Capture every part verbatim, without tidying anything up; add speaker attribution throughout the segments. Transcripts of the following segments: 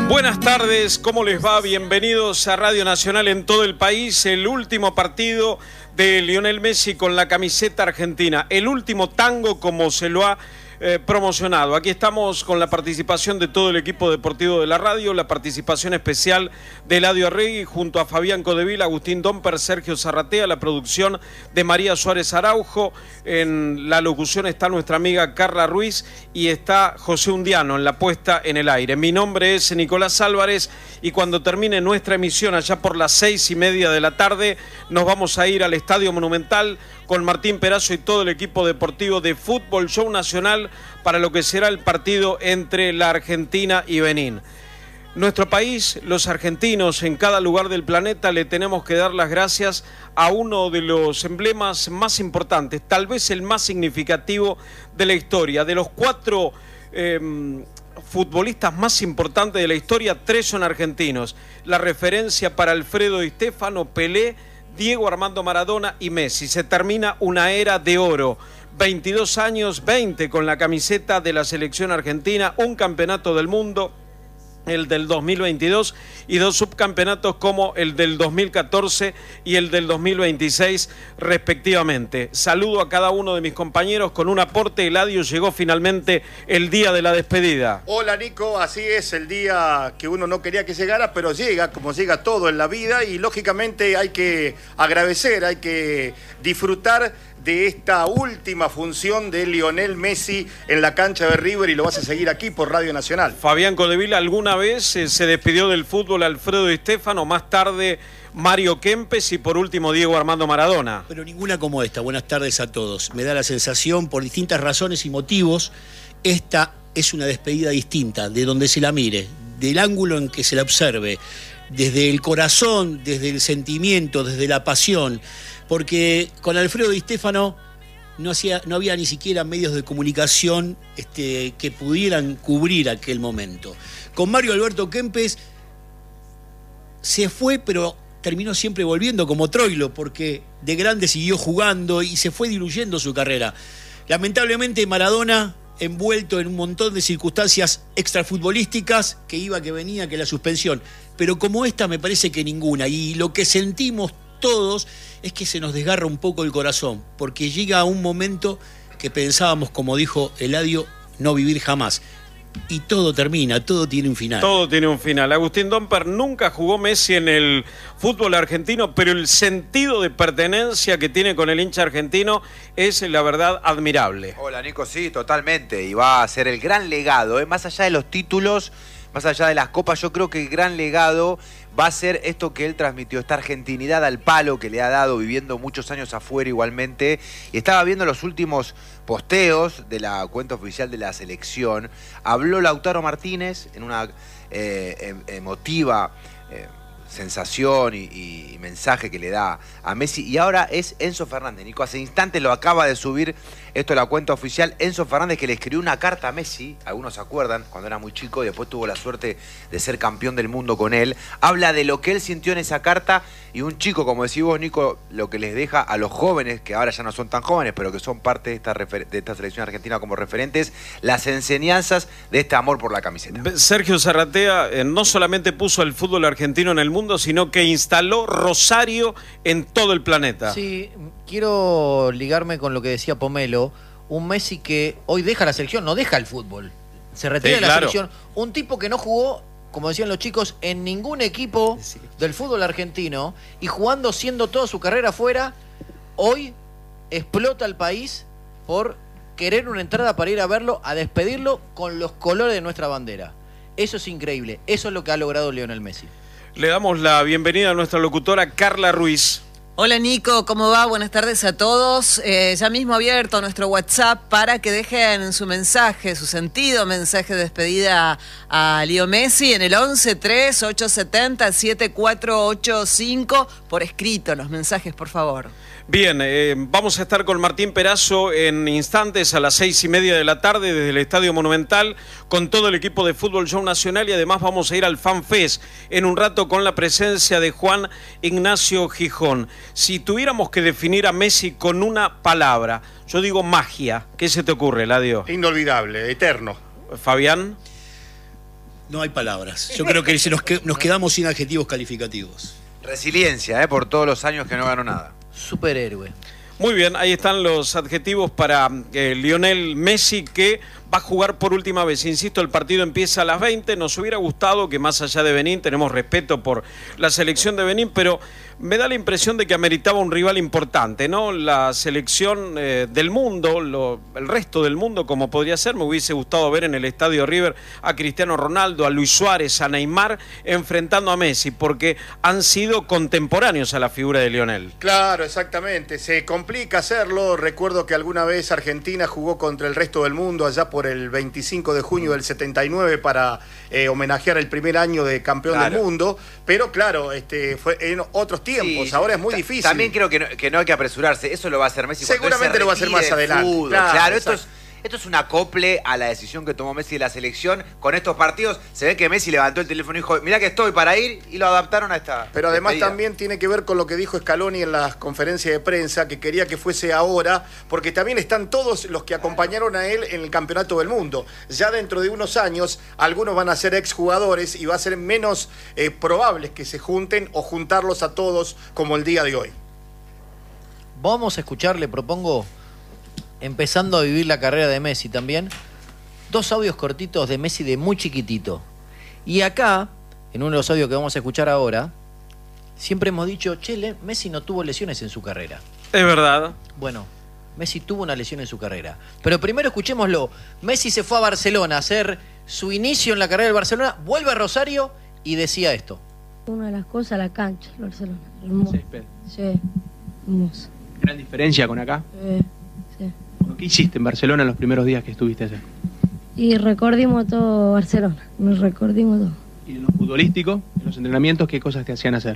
Speaker 1: Buenas tardes, ¿cómo les va? Bienvenidos a Radio Nacional en todo el país. El último partido de Lionel Messi con la camiseta argentina. El último tango como se lo ha eh, promocionado. Aquí estamos con la participación de todo el equipo deportivo de la radio, la participación especial de Eladio Arregui junto a Fabián Codevila, Agustín Domper, Sergio Zarratea, la producción de María Suárez Araujo. En la locución está nuestra amiga Carla Ruiz y está José Undiano en la puesta en el aire. Mi nombre es Nicolás Álvarez y cuando termine nuestra emisión allá por las seis y media de la tarde nos vamos a ir al Estadio Monumental con Martín Perazo y todo el equipo deportivo de Fútbol Show Nacional para lo que será el partido entre la Argentina y Benín. Nuestro país, los argentinos en cada lugar del planeta, le tenemos que dar las gracias a uno de los emblemas más importantes, tal vez el más significativo de la historia. De los cuatro eh, futbolistas más importantes de la historia, tres son argentinos. La referencia para Alfredo Di Stéfano, Pelé, Diego Armando Maradona y Messi. Se termina una era de oro. veintidós años, veinte con la camiseta de la selección argentina, un campeonato del mundo, el del dos mil veintidós, y dos subcampeonatos como el del dos mil catorce y el del dos mil veintiséis respectivamente. Saludo a cada uno de mis compañeros con un aporte. Eladio, llegó finalmente el día de la despedida.
Speaker 2: Hola Nico, así es, el día que uno no quería que llegara, pero llega, como llega todo en la vida, y lógicamente hay que agradecer, hay que disfrutar de esta última función de Lionel Messi en la cancha de River, y lo vas a seguir aquí por Radio Nacional.
Speaker 1: Fabián Codevila, ¿alguna vez eh, se despidió del fútbol Alfredo Di Stéfano, más tarde Mario Kempes y por último Diego Armando Maradona?
Speaker 3: Pero ninguna como esta. Buenas tardes a todos. Me da la sensación, por distintas razones y motivos, esta es una despedida distinta, de donde se la mire, del ángulo en que se la observe, desde el corazón, desde el sentimiento, desde la pasión. Porque con Alfredo Di Stéfano no, hacía, no había ni siquiera medios de comunicación este, que pudieran cubrir aquel momento. Con Mario Alberto Kempes se fue, pero terminó siempre volviendo como Troilo, porque de grande siguió jugando y se fue diluyendo su carrera. Lamentablemente Maradona, envuelto en un montón de circunstancias extrafutbolísticas, que iba, que venía, que la suspensión. Pero como esta me parece que ninguna. Y lo que sentimos todos es que se nos desgarra un poco el corazón, porque llega un momento que pensábamos, como dijo Eladio, no vivir jamás. Y todo termina, todo tiene un final.
Speaker 1: Todo tiene un final. Agustín Domper, nunca jugó Messi en el fútbol argentino, pero el sentido de pertenencia que tiene con el hincha argentino es, la verdad, admirable.
Speaker 4: Hola Nico, sí, totalmente. Y va a ser el gran legado, ¿eh? Más allá de los títulos, más allá de las copas, yo creo que el gran legado va a ser esto que él transmitió, esta argentinidad al palo que le ha dado, viviendo muchos años afuera igualmente. Y estaba viendo los últimos posteos de la cuenta oficial de la selección. Habló Lautaro Martínez en una eh, emotiva eh, sensación y, y, y mensaje que le da a Messi. Y ahora es Enzo Fernández. Nico, hace instantes lo acaba de subir esto, la cuenta oficial. Enzo Fernández, que le escribió una carta a Messi, algunos se acuerdan, cuando era muy chico y después tuvo la suerte de ser campeón del mundo con él. Habla de lo que él sintió en esa carta, y un chico, como decís vos, Nico, lo que les deja a los jóvenes, que ahora ya no son tan jóvenes, pero que son parte de esta, de esta selección argentina como referentes, las enseñanzas de este amor por la camiseta.
Speaker 1: Sergio Zarratea eh, no solamente puso el fútbol argentino en el mundo, sino que instaló Rosario en todo el planeta.
Speaker 5: Sí, quiero ligarme con lo que decía Pomelo, un Messi que hoy deja la selección, no deja el fútbol, se retira sí, de la claro. selección, un tipo que no jugó, como decían los chicos, en ningún equipo sí. del fútbol argentino, y jugando, siendo toda su carrera afuera, hoy explota el país por querer una entrada para ir a verlo, a despedirlo con los colores de nuestra bandera. Eso es increíble, eso es lo que ha logrado Lionel Messi.
Speaker 1: Le damos la bienvenida a nuestra locutora Carla Ruiz.
Speaker 6: Hola Nico, ¿cómo va? Buenas tardes a todos. Eh, ya mismo abierto nuestro WhatsApp para que dejen su mensaje, su sentido mensaje de despedida a Leo Messi en el once tres ocho siete cero siete cuatro ocho cinco, por escrito los mensajes, por favor.
Speaker 1: Bien, eh, vamos a estar con Martín Perazo en instantes a las seis y media de la tarde desde el Estadio Monumental con todo el equipo de Fútbol Show Nacional, y además vamos a ir al Fan Fest en un rato con la presencia de Juan Ignacio Gijón. Si tuviéramos que definir a Messi con una palabra, yo digo magia. ¿Qué se te ocurre, Eladio?
Speaker 2: Inolvidable, eterno.
Speaker 1: Fabián.
Speaker 3: No hay palabras. Yo creo que se nos, que nos quedamos sin adjetivos calificativos.
Speaker 4: Resiliencia, ¿eh? Por todos los años que no ganó nada.
Speaker 5: Superhéroe.
Speaker 1: Muy bien, ahí están los adjetivos para eh, Lionel Messi, que va a jugar por última vez. Insisto, el partido empieza a las veinte. Nos hubiera gustado que más allá de Benín, tenemos respeto por la selección de Benín, pero me da la impresión de que ameritaba un rival importante, ¿no? La selección eh, del mundo, lo, el resto del mundo, como podría ser. Me hubiese gustado ver en el Estadio River a Cristiano Ronaldo, a Luis Suárez, a Neymar, enfrentando a Messi, porque han sido contemporáneos a la figura de Lionel.
Speaker 2: Claro, exactamente. Se complica hacerlo. Recuerdo que alguna vez Argentina jugó contra el resto del mundo allá por el veinticinco de junio del setenta y nueve para eh, homenajear el primer año de campeón
Speaker 4: claro.
Speaker 2: del mundo, pero claro, este, fue en otros tiempos, sí, ahora es muy difícil.
Speaker 4: También creo que no, que no hay que apresurarse, eso lo va a hacer Messi.
Speaker 2: Seguramente lo va a hacer más adelante.
Speaker 4: Claro, claro esto es... Esto es un acople a la decisión que tomó Messi de la selección. Con estos partidos se ve que Messi levantó el teléfono y dijo, mirá que estoy para ir, y lo adaptaron a esta
Speaker 2: Pero además
Speaker 4: despedida.
Speaker 2: También tiene que ver con lo que dijo Scaloni en las conferencias de prensa, que quería que fuese ahora, porque también están todos los que acompañaron a él en el Campeonato del Mundo. Ya dentro de unos años, algunos van a ser exjugadores y va a ser menos eh, probable que se junten o juntarlos a todos como el día de hoy.
Speaker 5: Vamos a escuchar, le propongo... empezando a vivir la carrera de Messi también, dos audios cortitos de Messi de muy chiquitito. Y acá, en uno de los audios que vamos a escuchar ahora, siempre hemos dicho, che, Messi no tuvo lesiones en su carrera.
Speaker 1: Es verdad.
Speaker 5: Bueno, Messi tuvo una lesión en su carrera. Pero primero escuchémoslo. Messi se fue a Barcelona a hacer su inicio en la carrera del Barcelona, vuelve a Rosario y decía esto.
Speaker 7: Una de las cosas, la cancha, el Barcelona. Hermoso.
Speaker 8: Césped.
Speaker 7: Sí, hermoso.
Speaker 8: ¿Gran diferencia con acá?
Speaker 7: Sí, sí.
Speaker 8: ¿Qué hiciste en Barcelona en los primeros días que estuviste allá?
Speaker 7: Y recordimos todo Barcelona, nos recordimos todo.
Speaker 8: ¿Y en lo futbolístico, en los entrenamientos, qué cosas te hacían hacer?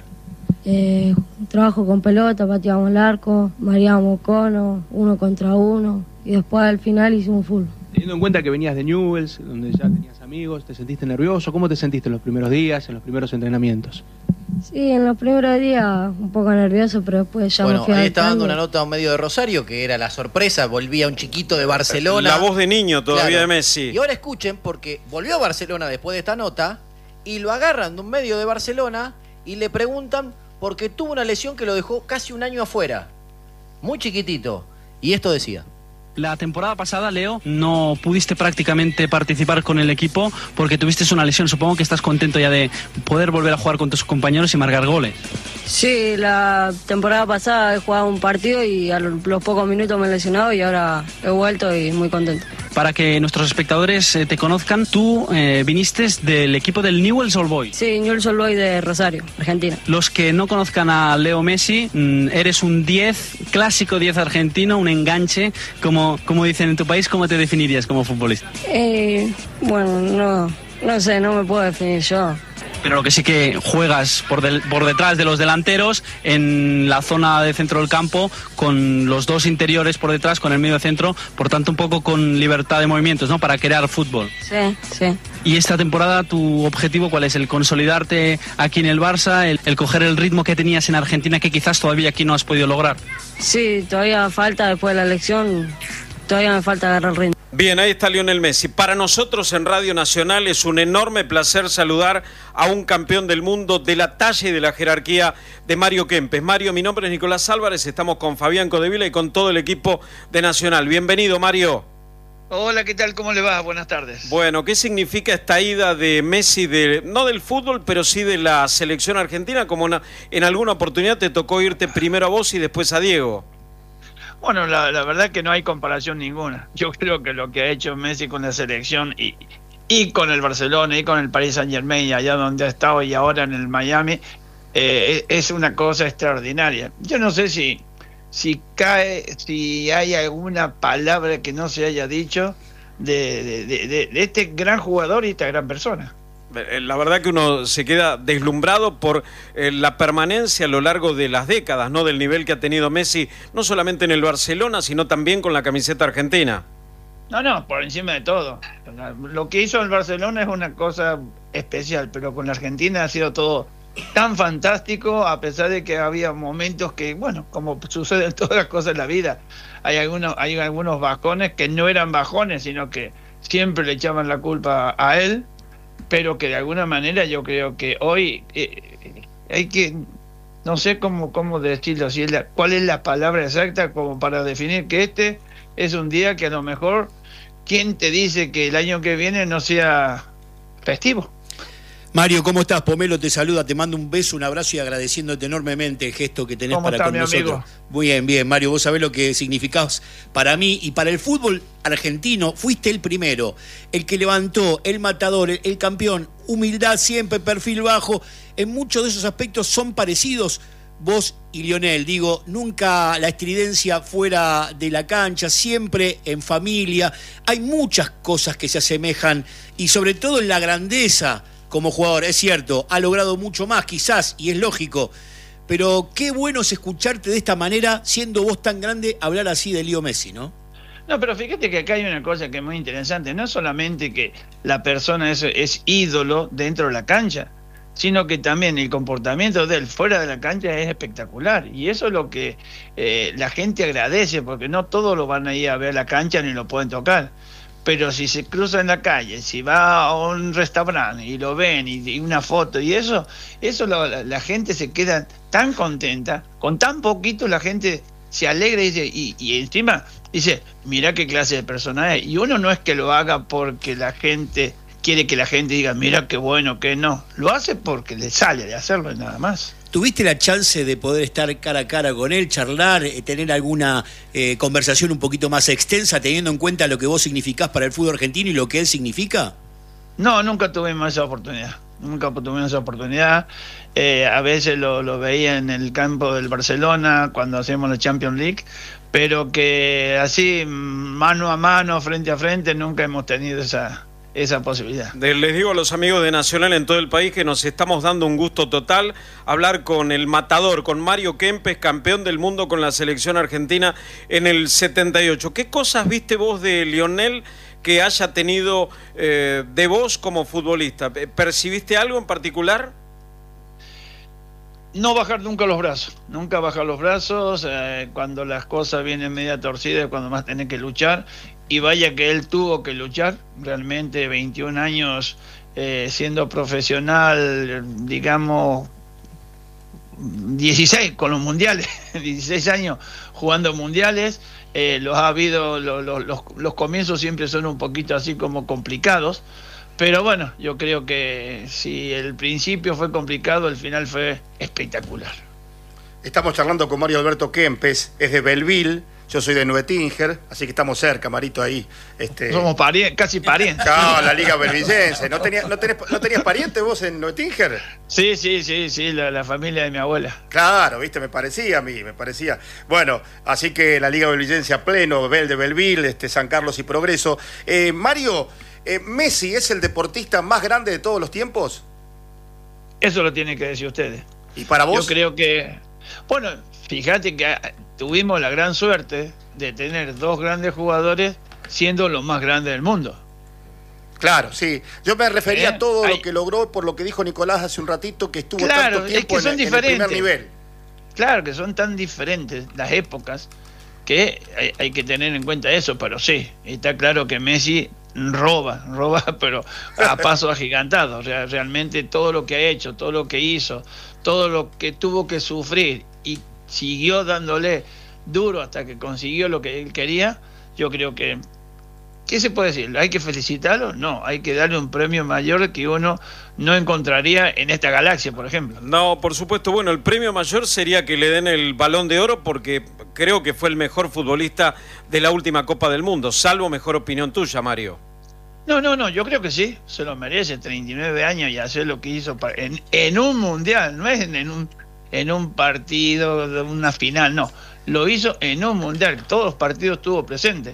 Speaker 7: Eh, trabajo con pelota, pateábamos el arco, mareábamos cono, uno contra uno, y después al final hicimos fútbol.
Speaker 8: Teniendo en cuenta que venías de Newell's, donde ya tenías amigos, ¿te sentiste nervioso? ¿Cómo te sentiste en los primeros días, en los primeros entrenamientos?
Speaker 7: Sí, en los primeros días un poco nervioso, pero después ya
Speaker 5: bueno,
Speaker 7: me fui
Speaker 5: ahí está dando
Speaker 7: adaptando.
Speaker 5: una nota a un medio de Rosario, que era la sorpresa, volvía un chiquito de Barcelona.
Speaker 1: La voz de niño todavía
Speaker 5: claro.
Speaker 1: de Messi.
Speaker 5: Y ahora escuchen, porque volvió a Barcelona después de esta nota, y lo agarran de un medio de Barcelona y le preguntan porque tuvo una lesión que lo dejó casi un año afuera. Muy chiquitito. Y esto decía.
Speaker 9: La temporada pasada, Leo, no pudiste prácticamente participar con el equipo porque tuviste una lesión. Supongo que estás contento ya de poder volver a jugar con tus compañeros y marcar goles.
Speaker 7: Sí, la temporada pasada he jugado un partido y a los pocos minutos me he lesionado y ahora he vuelto y muy contento.
Speaker 9: Para que nuestros espectadores eh, te conozcan, tú eh, viniste del equipo del Newell's Old Boys.
Speaker 7: Sí, Newell's Old Boys de Rosario, Argentina.
Speaker 9: Los que no conozcan a Leo Messi, mmm, eres un diez, clásico diez argentino, un enganche, como, como dicen en tu país. ¿Cómo te definirías como futbolista?
Speaker 7: Eh, bueno, no, no sé, no me puedo definir yo.
Speaker 9: Pero lo que sí que juegas por, del, por detrás de los delanteros, en la zona de centro del campo, con los dos interiores por detrás, con el medio centro, por tanto un poco con libertad de movimientos, ¿no? Para crear fútbol.
Speaker 7: Sí, sí.
Speaker 9: ¿Y esta temporada tu objetivo cuál es? ¿El consolidarte aquí en el Barça? ¿El, el coger el ritmo que tenías en Argentina que quizás todavía aquí no has podido lograr?
Speaker 7: Sí, todavía falta después de la elección, todavía me falta agarrar el ritmo.
Speaker 1: Bien, ahí está Lionel Messi. Para nosotros en Radio Nacional es un enorme placer saludar a un campeón del mundo de la talla y de la jerarquía de Mario Kempes. Mario, mi nombre es Nicolás Álvarez, estamos con Fabián Codevila y con todo el equipo de Nacional. Bienvenido, Mario.
Speaker 10: Hola, ¿qué tal? ¿Cómo le va? Buenas tardes.
Speaker 1: Bueno, ¿qué significa esta ida de Messi, de, no del fútbol, pero sí de la selección argentina? Como una, en alguna oportunidad te tocó irte primero a vos y después a Diego.
Speaker 10: Bueno, la, la verdad que no hay comparación ninguna. Yo creo que lo que ha hecho Messi con la selección y, y con el Barcelona y con el Paris Saint-Germain, allá donde ha estado y ahora en el Miami, eh, es una cosa extraordinaria. Yo no sé si, si cae, si hay alguna palabra que no se haya dicho de, de, de, de este gran jugador y esta gran persona.
Speaker 1: La verdad que uno se queda deslumbrado por eh, la permanencia a lo largo de las décadas, ¿no? Del nivel que ha tenido Messi, no solamente en el Barcelona, sino también con la camiseta argentina.
Speaker 10: No, no, por encima de todo. Lo que hizo el Barcelona es una cosa especial, pero con la Argentina ha sido todo tan fantástico, a pesar de que había momentos que, bueno, como sucede en todas las cosas en la vida, hay algunos, hay algunos bajones que no eran bajones, sino que siempre le echaban la culpa a él. pero que de alguna manera yo creo que hoy eh, hay que, no sé cómo, cómo decirlo, si es la, cuál es la palabra exacta como para definir que este es un día que a lo mejor, ¿quién te dice que el año que viene no sea festivo?
Speaker 3: Mario, ¿cómo estás? Pomelo te saluda, te mando un beso, un abrazo y agradeciéndote enormemente el gesto que tenés para con nosotros. Amigo? Muy bien, bien, Mario, vos sabés lo que significás para mí y para el fútbol argentino. Fuiste el primero, el que levantó, el matador, el, el campeón, humildad siempre, perfil bajo. En muchos de esos aspectos son parecidos vos y Lionel. Digo, nunca la estridencia fuera de la cancha, siempre en familia. Hay muchas cosas que se asemejan y sobre todo en la grandeza. Como jugador, es cierto, ha logrado mucho más quizás, y es lógico, pero qué bueno es escucharte de esta manera, siendo vos tan grande, hablar así de Leo Messi, ¿no?
Speaker 10: No, pero fíjate que acá hay una cosa que es muy interesante, no es solamente que la persona es, es ídolo dentro de la cancha, sino que también el comportamiento de él fuera de la cancha es espectacular, y eso es lo que eh, la gente agradece, porque no todos lo van a ir a ver a la cancha ni lo pueden tocar. Pero si se cruza en la calle, si va a un restaurante y lo ven y, y una foto y eso, eso lo, la, la gente se queda tan contenta, con tan poquito la gente se alegra y dice, y, y encima dice, mira qué clase de persona es. Y uno no es que lo haga porque la gente quiere que la gente diga, mira qué bueno, que no. Lo hace porque le sale de hacerlo y nada más.
Speaker 3: ¿Tuviste la chance de poder estar cara a cara con él, charlar, eh, tener alguna eh, conversación un poquito más extensa, teniendo en cuenta lo que vos significás para el fútbol argentino y lo que él significa?
Speaker 10: No, nunca tuvimos esa oportunidad. Nunca tuvimos esa oportunidad. Eh, a veces lo, lo veía en el campo del Barcelona cuando hacemos la Champions League, pero que así, mano a mano, frente a frente, nunca hemos tenido esa... esa posibilidad.
Speaker 1: Les digo a los amigos de Nacional en todo el país que nos estamos dando un gusto total hablar con el matador, con Mario Kempes, campeón del mundo con la selección argentina en el setenta y ocho. ¿Qué cosas viste vos de Lionel que haya tenido eh, de vos como futbolista? ¿Percibiste algo en particular?
Speaker 10: No bajar nunca los brazos, nunca bajar los brazos, eh, cuando las cosas vienen media torcidas, cuando más tenés que luchar, y vaya que él tuvo que luchar, realmente veintiún años eh, siendo profesional, digamos, dieciséis con los mundiales, dieciséis años jugando mundiales, eh, los ha habido, los, los, los, los comienzos siempre son un poquito así como complicados, pero bueno, yo creo que si el principio fue complicado, el final fue espectacular.
Speaker 2: Estamos charlando con Mario Alberto Kempes, es de Belleville, yo soy de Nuetinger, así que estamos cerca, Marito, ahí. Este...
Speaker 10: Somos pari casi parientes.
Speaker 2: No, la Liga Belvillense. ¿No, tenía, no, tenés, ¿No tenías pariente vos en Nuetinger?
Speaker 10: Sí, sí, sí, sí, la, la familia de mi abuela.
Speaker 2: Claro, viste, me parecía a mí, me parecía. Bueno, así que la Liga Belvillense a pleno, Bel de Belleville, este, San Carlos y Progreso. Eh, Mario, eh, ¿Messi es el deportista más grande de todos los tiempos?
Speaker 10: Eso lo tienen que decir ustedes.
Speaker 2: ¿Y para vos?
Speaker 10: Yo creo que... Bueno, fíjate que tuvimos la gran suerte de tener dos grandes jugadores siendo los más grandes del mundo.
Speaker 2: Claro, sí. Yo me refería
Speaker 10: ¿Eh?
Speaker 2: a todo
Speaker 10: Hay...
Speaker 2: lo que logró, por lo que dijo Nicolás hace un ratito, que estuvo
Speaker 10: claro,
Speaker 2: tanto tiempo
Speaker 10: es que son
Speaker 2: en, en el primer
Speaker 10: diferentes.
Speaker 2: nivel.
Speaker 10: Claro, que son tan diferentes las épocas que hay, hay que tener en cuenta eso, pero sí, está claro que Messi roba, roba, pero a paso agigantado. O sea, realmente todo lo que ha hecho, todo lo que hizo, todo lo que tuvo que sufrir y siguió dándole duro hasta que consiguió lo que él quería, yo creo que... ¿Qué se puede decir? ¿Hay que felicitarlo? No, hay que darle un premio mayor que uno no encontraría en esta galaxia, por ejemplo.
Speaker 1: No, por supuesto. Bueno, el premio mayor sería que le den el Balón de Oro porque creo que fue el mejor futbolista de la última Copa del Mundo, salvo mejor opinión tuya, Mario.
Speaker 10: No, no, no, yo creo que sí, se lo merece, treinta y nueve años y hacer lo que hizo en, en un mundial, no es en un, en un partido de una final, no, lo hizo en un mundial, todos los partidos estuvo presente.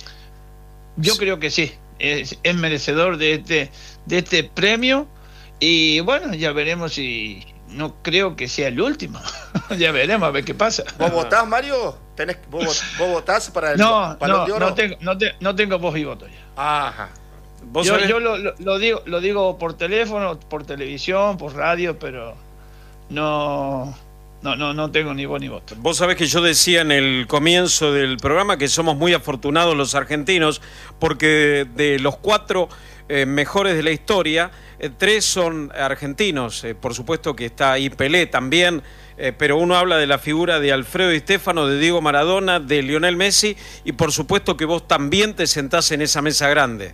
Speaker 10: Yo creo que sí, es, es merecedor de este, de este premio y bueno, ya veremos si... No creo que sea el último. Ya veremos a ver qué pasa.
Speaker 2: ¿Vos votás, Mario? ¿Tenés, vos, ¿Vos votás para el
Speaker 10: no,
Speaker 2: Balón
Speaker 10: no,
Speaker 2: de Oro?
Speaker 10: No tengo, no, te, no tengo voz y voto ya.
Speaker 2: Ajá.
Speaker 1: ¿Vos
Speaker 10: yo
Speaker 1: sabés?
Speaker 10: yo lo, lo, lo, digo, lo digo por teléfono, por televisión, por radio, pero no... No, no, no tengo ni voz ni voto.
Speaker 1: Vos sabés que yo decía en el comienzo del programa que somos muy afortunados los argentinos porque de, de los cuatro eh, mejores de la historia. Eh, tres son argentinos, eh, por supuesto que está ahí Pelé también, eh, pero uno habla de la figura de Alfredo Di Stéfano, de Diego Maradona, de Lionel Messi, y por supuesto que vos también te sentás en esa mesa grande.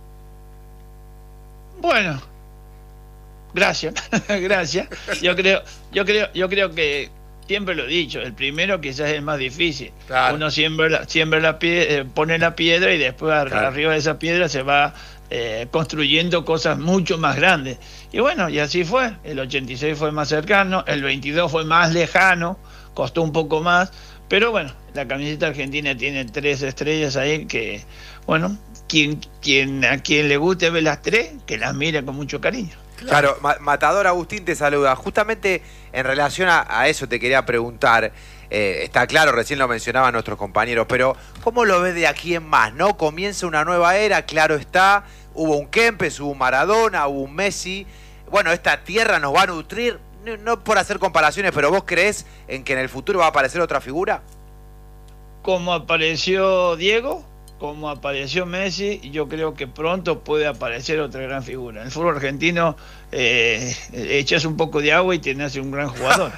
Speaker 10: Bueno, gracias, gracias. Yo creo, yo creo, yo creo que siempre lo he dicho, el primero quizás es el más difícil. Claro. Uno siembra la, siembra la piedra, pone la piedra y después claro. arriba de esa piedra se va eh, construyendo cosas mucho más grandes. Y bueno, y así fue. El ochenta y seis fue más cercano, el veintidós fue más lejano, costó un poco más, pero bueno, la camiseta argentina tiene tres estrellas ahí que, bueno, quien, quien, a quien le guste ver las tres, que las mire con mucho cariño.
Speaker 4: Claro, Matador Agustín te saluda. Justamente en relación a, a eso te quería preguntar, eh, está claro, recién lo mencionaban nuestros compañeros, pero ¿cómo lo ves de aquí en más? ¿No? Comienza una nueva era, claro está, hubo un Kempes, hubo un Maradona, hubo un Messi. Bueno, esta tierra nos va a nutrir, no, no por hacer comparaciones, pero ¿vos creés en que en el futuro va a aparecer otra figura?
Speaker 10: Como apareció Diego, como apareció Messi, yo creo que pronto puede aparecer otra gran figura. En el fútbol argentino eh, echas un poco de agua y tenés un gran jugador.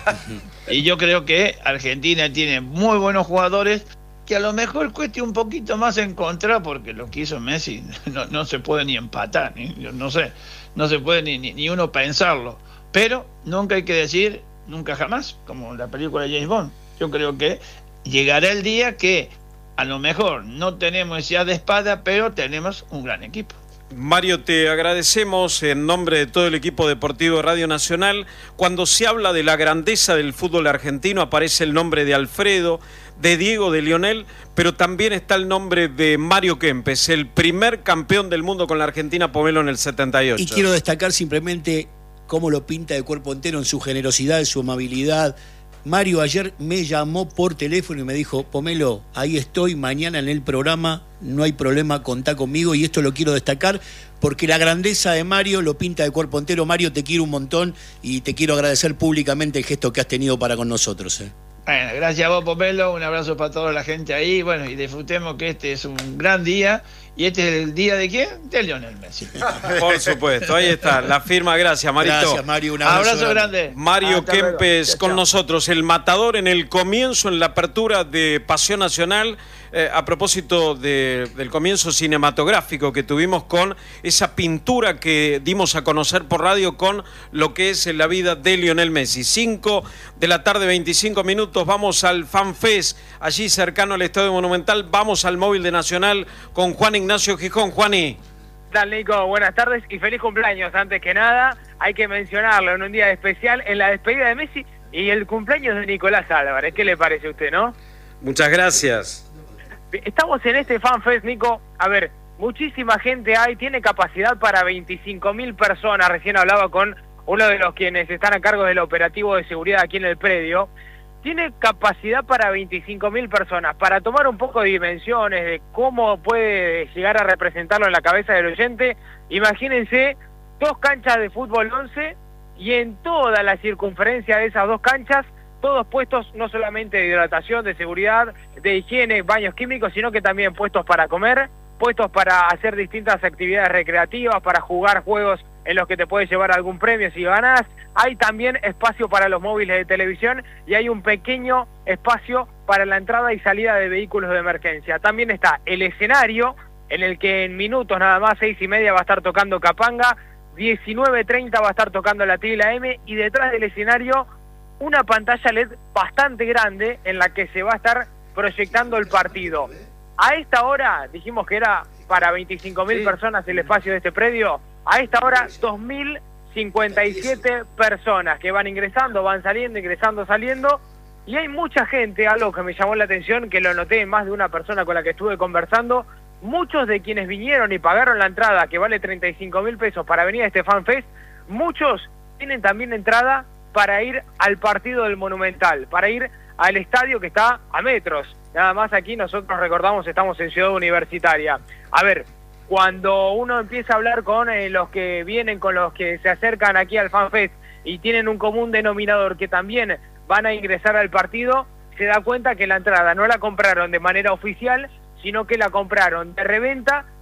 Speaker 10: Y yo creo que Argentina tiene muy buenos jugadores que a lo mejor cueste un poquito más encontrar, porque lo que hizo Messi no, no se puede ni empatar, ni, no sé, no se puede ni, ni, ni uno pensarlo. Pero nunca hay que decir, nunca jamás, como la película de James Bond. Yo creo que llegará el día que a lo mejor no tenemos esa de espada, pero tenemos un gran equipo.
Speaker 1: Mario, te agradecemos en nombre de todo el equipo deportivo de Radio Nacional. Cuando se habla de la grandeza del fútbol argentino aparece el nombre de Alfredo, de Diego, de Lionel, pero también está el nombre de Mario Kempes, el primer campeón del mundo con la Argentina, Pomelo, en el setenta y ocho.
Speaker 3: Y quiero destacar simplemente cómo lo pinta de cuerpo entero en su generosidad, en su amabilidad. Mario ayer me llamó por teléfono y me dijo: Pomelo, ahí estoy, mañana en el programa, no hay problema, contá conmigo. Y esto lo quiero destacar porque la grandeza de Mario lo pinta de cuerpo entero. Mario, te quiero un montón y te quiero agradecer públicamente el gesto que has tenido para con nosotros. ¿eh?
Speaker 10: Bueno, gracias a vos, Pomelo, un abrazo para toda la gente ahí, bueno, y disfrutemos que este es un gran día. ¿Y este es el día de quién? De Lionel Messi.
Speaker 1: Por supuesto, ahí está, la firma. Gracias, Marito.
Speaker 3: Gracias, Mario, un abrazo,
Speaker 10: abrazo grande. grande.
Speaker 1: Mario Hasta Kempes luego. con chao. nosotros, el matador en el comienzo, en la apertura de Pasión Nacional, eh, a propósito de, del comienzo cinematográfico que tuvimos con esa pintura que dimos a conocer por radio con lo que es la vida de Lionel Messi. cinco de la tarde, veinticinco minutos, vamos al FanFest, allí cercano al Estadio Monumental, vamos al móvil de Nacional con Juan Ignacio Gijón. Juani.
Speaker 11: ¿Qué tal, Nico? Buenas tardes y feliz cumpleaños. Antes que nada, hay que mencionarlo en un día especial, en la despedida de Messi y el cumpleaños de Nicolás Álvarez. ¿Qué le parece a usted, no?
Speaker 1: Muchas gracias.
Speaker 11: Estamos en este FanFest, Nico. A ver, muchísima gente hay, tiene capacidad para veinticinco mil personas. Recién hablaba con uno de los quienes están a cargo del operativo de seguridad aquí en el predio. Tiene capacidad para veinticinco mil personas. Para tomar un poco de dimensiones de cómo puede llegar a representarlo en la cabeza del oyente, imagínense dos canchas de fútbol once y en toda la circunferencia de esas dos canchas, todos puestos no solamente de hidratación, de seguridad, de higiene, baños químicos, sino que también puestos para comer, puestos para hacer distintas actividades recreativas, para jugar juegos en los que te puedes llevar algún premio si ganás. Hay también espacio para los móviles de televisión y hay un pequeño espacio para la entrada y salida de vehículos de emergencia. También está el escenario en el que en minutos nada más, seis y media va a estar tocando Capanga, diecinueve treinta va a estar tocando la T y la M, y detrás del escenario una pantalla L E D bastante grande en la que se va a estar proyectando el partido. A esta hora, dijimos que era para veinticinco mil sí. personas el espacio de este predio, a esta hora dos mil cincuenta y siete personas que van ingresando, van saliendo, ingresando, saliendo, y hay mucha gente, algo que me llamó la atención, que lo noté en más de una persona con la que estuve conversando, muchos de quienes vinieron y pagaron la entrada, que vale treinta y cinco mil pesos para venir a este FanFest, muchos tienen también entrada para ir al partido del Monumental, para ir al estadio que está a metros. Nada más aquí nosotros recordamos, estamos en Ciudad Universitaria. A ver, cuando uno empieza a hablar con eh, los que vienen, con los que se acercan aquí al FanFest y tienen un común denominador que también van a ingresar al partido, se da cuenta que la entrada no la compraron de manera oficial, sino que la compraron de reventa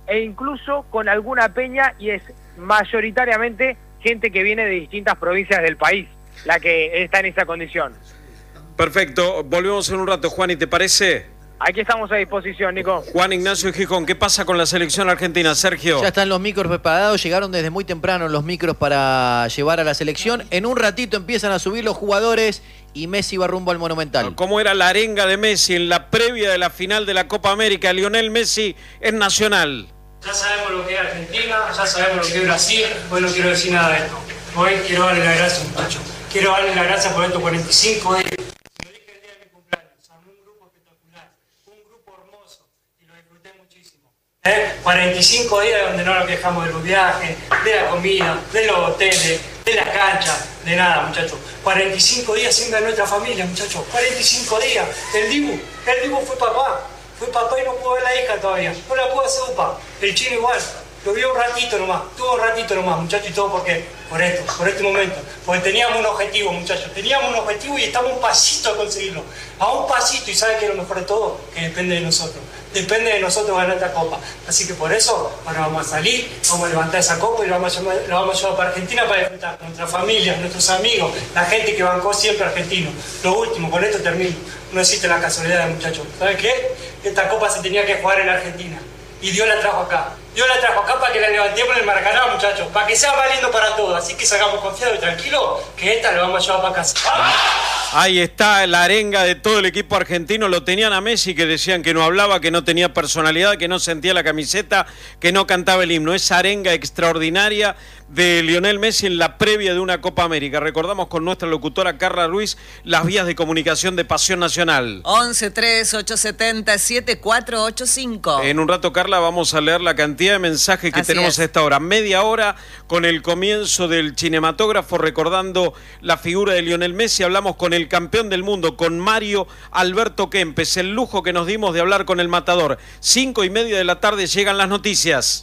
Speaker 11: e incluso con alguna peña, y es mayoritariamente gente que viene de distintas provincias del país la que está en esa condición.
Speaker 1: Perfecto, volvemos en un rato, Juan, ¿y te parece?
Speaker 11: Aquí estamos a disposición, Nico.
Speaker 1: Juan Ignacio Gijón, ¿qué pasa con la selección argentina, Sergio?
Speaker 5: Ya están los micros preparados, llegaron desde muy temprano los micros para llevar a la selección. En un ratito empiezan a subir los jugadores y Messi va rumbo al Monumental.
Speaker 1: ¿Cómo era la arenga de Messi en la previa de la final de la Copa América? Lionel Messi en Nacional.
Speaker 12: Ya sabemos lo que es Argentina, ya sabemos lo que es Brasil, hoy no quiero decir nada de esto. Hoy quiero darle las gracias, muchachos. Quiero darle las gracias por estos cuarenta y cinco días. Lo dije el día de mi cumpleaños, armé un grupo espectacular, un grupo hermoso y lo disfruté muchísimo. ¿Eh? cuarenta y cinco días donde no nos quejamos de los viajes, de la comida, de los hoteles, de las canchas, de nada, muchachos. cuarenta y cinco días sin ver a nuestra familia, muchachos. cuarenta y cinco días. El Dibu, el Dibu fue papá. Fue papá y no pudo ver la hija todavía. No la pudo hacer upa. El chino igual. Lo vio un ratito nomás. Tuvo un ratito nomás, muchachos. Y todo porque, por esto, por este momento. Porque teníamos un objetivo, muchachos. Teníamos un objetivo y estamos un pasito a conseguirlo. A un pasito. Y ¿sabe qué es lo mejor de todo? Que depende de nosotros. Depende de nosotros ganar esta copa. Así que por eso, ahora vamos a salir, vamos a levantar esa copa y la vamos a llevar, la vamos a llevar para Argentina para disfrutar con nuestra familia, nuestros amigos, la gente que bancó siempre argentino. Lo último, con esto termino. No existe la casualidad, muchachos. ¿Saben qué? Esta copa se tenía que jugar en Argentina. Y Dios la trajo acá. Dios la trajo acá para que la levantemos en el Maracaná, muchachos. Para que sea más lindo para todos. Así que salgamos confiados y tranquilos que esta la vamos a llevar para casa. ¡Vamos!
Speaker 1: Ahí está la arenga de todo el equipo argentino. Lo tenían a Messi, que decían que no hablaba, que no tenía personalidad, que no sentía la camiseta, que no cantaba el himno. Esa arenga extraordinaria de Lionel Messi en la previa de una Copa América. Recordamos con nuestra locutora Carla Ruiz las vías de comunicación de Pasión Nacional.
Speaker 6: once tres ocho siete cero siete cuatro ocho cinco.
Speaker 1: En un rato, Carla, vamos a leer la cantidad de mensajes que
Speaker 6: Así
Speaker 1: tenemos
Speaker 6: es.
Speaker 1: a esta hora. Media hora con el comienzo del cinematógrafo, recordando la figura de Lionel Messi. Hablamos con el campeón del mundo, con Mario Alberto Kempes. El lujo que nos dimos de hablar con el matador. Cinco y media de la tarde llegan las noticias.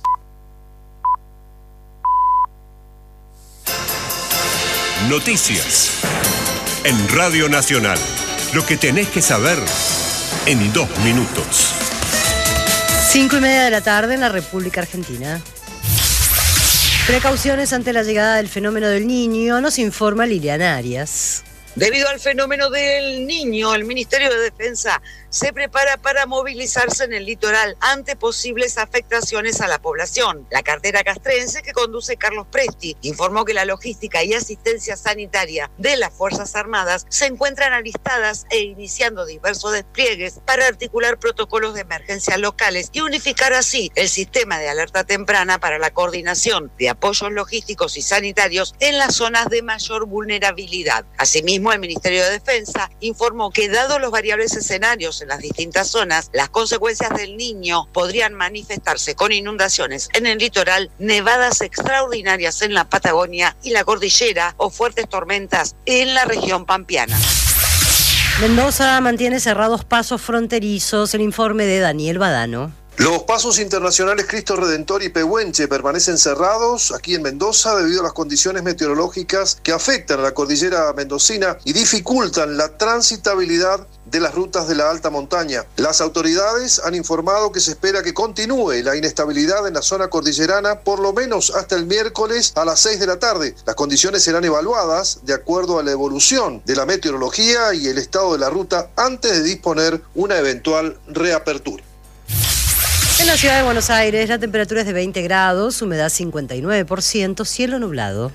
Speaker 13: Noticias en Radio Nacional. Lo que tenés que saber en dos minutos.
Speaker 14: Cinco y media de la tarde en la República Argentina. Precauciones ante la llegada del fenómeno del Niño, nos informa Liliana Arias.
Speaker 15: Debido al fenómeno del Niño, el Ministerio de Defensa se prepara para movilizarse en el litoral ante posibles afectaciones a la población. La cartera castrense que conduce Carlos Presti informó que la logística y asistencia sanitaria de las Fuerzas Armadas se encuentran alistadas e iniciando diversos despliegues para articular protocolos de emergencia locales y unificar así el sistema de alerta temprana para la coordinación de apoyos logísticos y sanitarios en las zonas de mayor vulnerabilidad. Asimismo, el Ministerio de Defensa informó que, dado los variables escenarios en las distintas zonas, las consecuencias del Niño podrían manifestarse con inundaciones en el litoral, nevadas extraordinarias en la Patagonia y la cordillera o fuertes tormentas en la región pampeana.
Speaker 14: Mendoza mantiene cerrados pasos fronterizos. El informe de Daniel Badano.
Speaker 16: Los pasos internacionales Cristo Redentor y Pehuenche permanecen cerrados aquí en Mendoza debido a las condiciones meteorológicas que afectan a la cordillera mendocina y dificultan la transitabilidad de las rutas de la alta montaña. Las autoridades han informado que se espera que continúe la inestabilidad en la zona cordillerana por lo menos hasta el miércoles a las seis de la tarde. Las condiciones serán evaluadas de acuerdo a la evolución de la meteorología y el estado de la ruta antes de disponer una eventual reapertura.
Speaker 14: En la ciudad de Buenos Aires la temperatura es de veinte grados, humedad cincuenta y nueve por ciento, cielo nublado.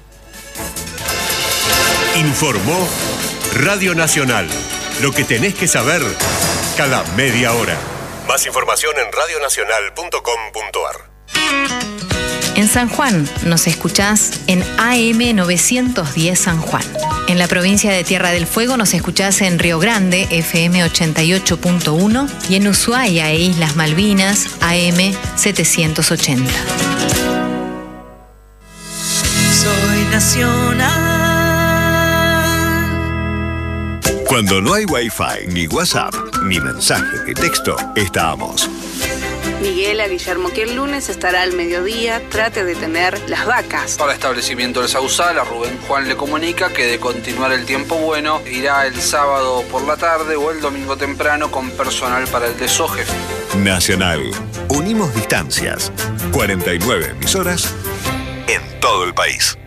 Speaker 13: Informó Radio Nacional. Lo que tenés que saber cada media hora. Más información en radio nacional punto com punto a r.
Speaker 17: En San Juan nos escuchás en A M novecientos diez San Juan. En la provincia de Tierra del Fuego nos escuchás en Río Grande, F M ochenta y ocho punto uno, y en Ushuaia e Islas Malvinas, A M setecientos ochenta.
Speaker 18: Soy nacional.
Speaker 13: Cuando no hay Wi-Fi, ni WhatsApp, ni mensaje de texto, estamos.
Speaker 19: Miguel a Guillermo que el lunes estará al mediodía, trate de tener las vacas.
Speaker 20: Para establecimiento del Sausal, a Rubén Juan le comunica que de continuar el tiempo bueno, irá el sábado por la tarde o el domingo temprano con personal para el desoje.
Speaker 13: Nacional. Unimos distancias. cuarenta y nueve emisoras en todo el país.